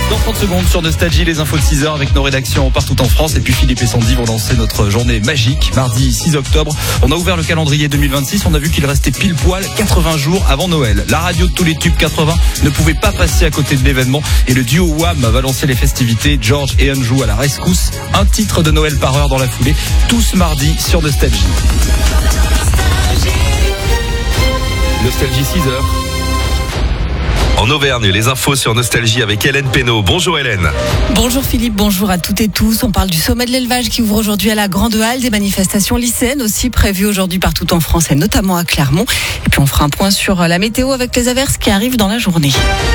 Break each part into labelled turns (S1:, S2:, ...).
S1: Dans 30 secondes sur Nostalgie, les infos de 6h avec nos rédactions partout en France. Et puis Philippe et Sandy vont lancer notre journée magique. Mardi 6 octobre, on a ouvert le calendrier 2026. On a vu qu'il restait pile poil 80 jours avant Noël. La radio de tous les tubes 80 ne pouvait pas passer à côté de l'événement. Et le duo Wham va lancer les festivités. George et Anjou à la rescousse. Un titre de Noël par heure dans la foulée. Tous mardi sur Nostalgie. Nostalgie 6h.
S2: En Auvergne, les infos sur Nostalgie avec Hélène Pénaud. Bonjour Hélène.
S3: Bonjour Philippe, bonjour à toutes et tous. On parle du sommet de l'élevage qui ouvre aujourd'hui à la Grande Halle, des manifestations lycéennes aussi prévues aujourd'hui partout en France et notamment à Clermont. Et puis on fera un point sur la météo avec les averses qui arrivent dans la journée.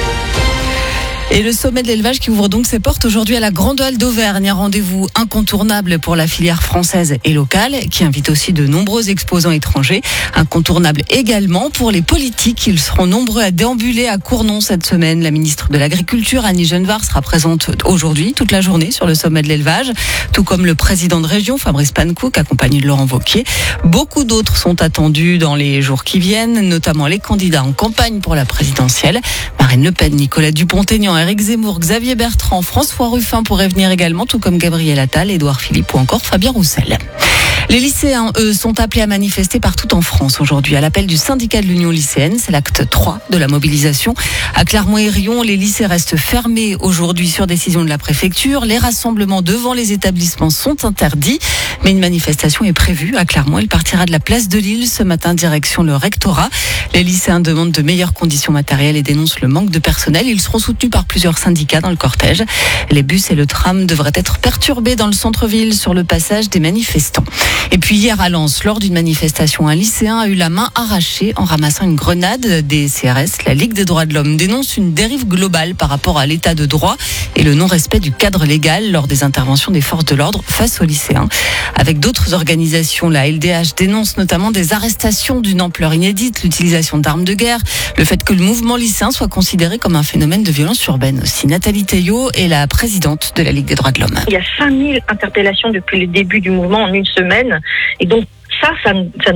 S3: Et le sommet de l'élevage qui ouvre donc ses portes aujourd'hui à la Grande Halle d'Auvergne. Un rendez-vous incontournable pour la filière française et locale qui invite aussi de nombreux exposants étrangers. Incontournable également pour les politiques. Ils seront nombreux à déambuler à Cournon cette semaine. La ministre de l'Agriculture, Annie Genevard, sera présente aujourd'hui toute la journée sur le sommet de l'élevage. Tout comme le président de région, Fabrice Pankouk, accompagné de Laurent Wauquiez. Beaucoup d'autres sont attendus dans les jours qui viennent, notamment les candidats en campagne pour la présidentielle. Marine Le Pen, Nicolas Dupont-Aignan, Éric Zemmour, Xavier Bertrand, François Ruffin pourraient venir également, tout comme Gabriel Attal, Édouard Philippe ou encore Fabien Roussel. Les lycéens, eux, sont appelés à manifester partout en France aujourd'hui. À l'appel du syndicat de l'Union lycéenne, c'est l'acte 3 de la mobilisation. À Clermont-Ferrand, les lycées restent fermés aujourd'hui sur décision de la préfecture. Les rassemblements devant les établissements sont interdits. Mais une manifestation est prévue à Clermont. Elle partira de la place de Lille ce matin, direction le rectorat. Les lycéens demandent de meilleures conditions matérielles et dénoncent le manque de personnel. Ils seront soutenus par plusieurs syndicats dans le cortège. Les bus et le tram devraient être perturbés dans le centre-ville sur le passage des manifestants. Et puis hier à Lens, lors d'une manifestation, un lycéen a eu la main arrachée en ramassant une grenade des CRS. La Ligue des droits de l'homme dénonce une dérive globale par rapport à l'état de droit et le non-respect du cadre légal lors des interventions des forces de l'ordre face aux lycéens. Avec d'autres organisations, la LDH dénonce notamment des arrestations d'une ampleur inédite, l'utilisation d'armes de guerre, le fait que le mouvement lycéen soit considéré comme un phénomène de violence urbaine aussi. Nathalie Théiot est la présidente de la Ligue des droits de l'homme.
S4: Il y a 5000 interpellations depuis le début du mouvement en une semaine. Et donc, ça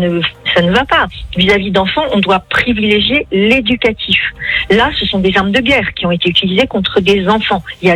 S4: ne va pas. Vis-à-vis d'enfants, on doit privilégier l'éducatif. Là, ce sont des armes de guerre qui ont été utilisées contre des enfants. Il y a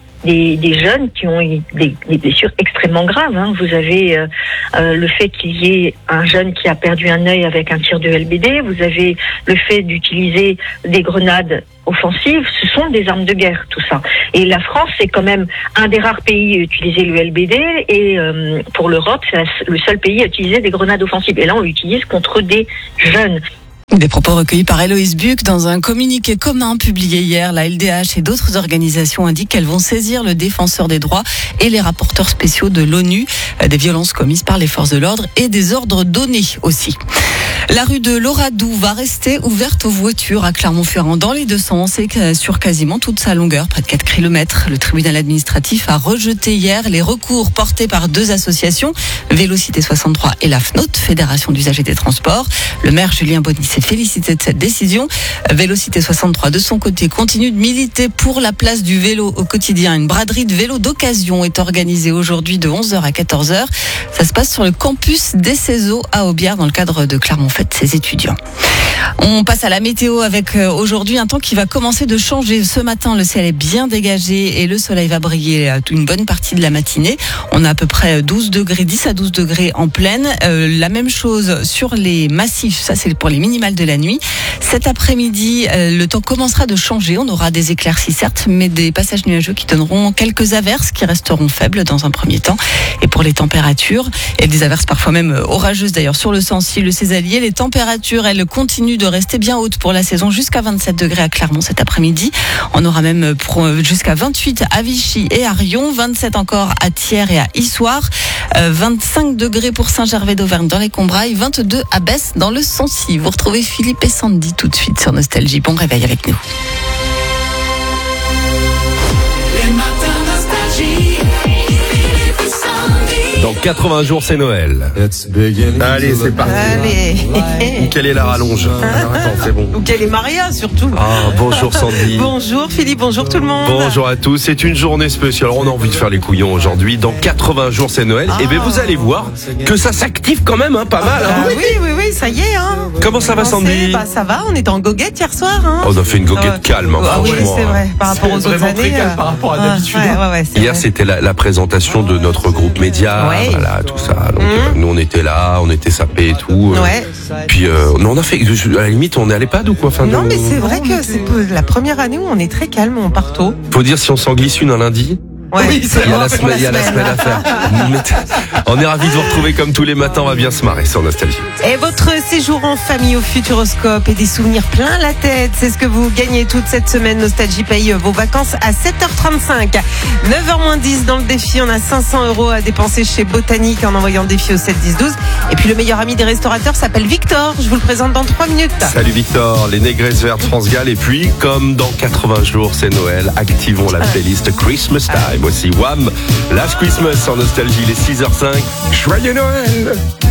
S4: des jeunes qui ont eu des blessures extrêmement graves. Vous avez le fait qu'il y ait un jeune qui a perdu un œil avec un tir de LBD. Vous avez le fait d'utiliser des grenades offensives. Ce sont des armes de guerre, tout ça. Et la France, c'est quand même un des rares pays à utiliser le LBD. Et pour l'Europe, c'est le seul pays à utiliser des grenades offensives. Et là, on l'utilise contre des jeunes.
S3: Des propos recueillis par Héloïse Buc dans un communiqué commun publié hier. La LDH et d'autres organisations indiquent qu'elles vont saisir le défenseur des droits et les rapporteurs spéciaux de l'ONU des violences commises par les forces de l'ordre et des ordres donnés aussi. La rue de Loradou va rester ouverte aux voitures à Clermont-Ferrand dans les deux sens et sur quasiment toute sa longueur, près de 4 km. Le tribunal administratif a rejeté hier les recours portés par deux associations, Vélocité 63 et la FNOT, Fédération d'usagers des transports. Le maire Julien Bonny s'est félicité de cette décision. Vélocité 63, de son côté, continue de militer pour la place du vélo au quotidien. Une braderie de vélos d'occasion est organisée aujourd'hui de 11h à 14h. Ça se passe sur le campus des CESO à Aubière dans le cadre de Clermont Fête ses étudiants. On passe à la météo avec aujourd'hui un temps qui va commencer de changer. Ce matin, le ciel est bien dégagé et le soleil va briller une bonne partie de la matinée. On a à peu près 12 degrés, 10 à 12 degrés en plaine. La même chose sur les massifs, ça c'est pour les minimales de la nuit. Cet après-midi, le temps commencera de changer. On aura des éclaircies certes, mais des passages nuageux qui donneront quelques averses qui resteront faibles dans un premier temps. Et pour les températures, et des averses parfois même orageuses d'ailleurs sur le Sancy, le Césalier, les températures, elles continuent de rester bien hautes pour la saison, jusqu'à 27 degrés à Clermont cet après-midi. On aura même jusqu'à 28 à Vichy et à Rion, 27 encore à Thiers et à Issoire, 25 degrés pour Saint-Gervais d'Auvergne dans les Combrailles, 22 à Besse dans le Sancy. Vous retrouvez Philippe et Sandy tout de suite sur Nostalgie. Bon réveil avec nous.
S5: Les matins Nostalgie.
S2: Dans 80 jours, c'est Noël. Allez, c'est parti.
S5: Allez.
S2: Ou quelle est la rallonge? Alors, attends, c'est bon.
S5: Ou quelle est Maria surtout.
S2: Ah, bonjour Sandy.
S5: Bonjour Philippe, bonjour tout le monde.
S2: Bonjour à tous, c'est une journée spéciale. On a envie de faire les couillons aujourd'hui. Dans 80 jours, c'est Noël. Et bien, vous allez voir que ça s'active quand même, pas mal.
S5: Oui, ça y est.
S2: Comment ça va, Sandy?
S5: Ça va, on était en goguette hier soir.
S2: On a fait une goguette calme,
S5: Oui,
S2: franchement.
S5: c'est vrai, par rapport aux autres années.
S1: Par rapport à d'habitude.
S2: Hier, c'était la présentation de notre groupe média, voilà, tout ça. Donc, nous, on était là, on était sapés et tout. Puis, on a fait, à la limite, on est à l'EHPAD ou quoi?
S5: Non, mais c'est vrai que c'est la première année où on est très calme, on part tôt.
S2: Faut dire si on s'en glisse une un lundi.
S5: Ouais.
S1: Oui, c'est
S2: Il y a la semaine à faire. On est ravis de vous retrouver comme tous les matins, on va bien se marrer sur Nostalgie.
S5: Et votre séjour en famille au Futuroscope et des souvenirs plein la tête, c'est ce que vous gagnez toute cette semaine. Nostalgie paye vos vacances à 7h35. 9h-10 dans le défi, on a 500 € à dépenser chez Botanique en envoyant le défi au 7-10-12. Et puis le meilleur ami des restaurateurs s'appelle Victor, je vous le présente dans 3 minutes.
S2: Salut Victor, les négresses vertes France Gall. Et puis, comme dans 80 jours, c'est Noël, activons la playlist Christmas Time. Voici Wham! Last Christmas en Nostalgie, les 6h05. Joyeux Noël!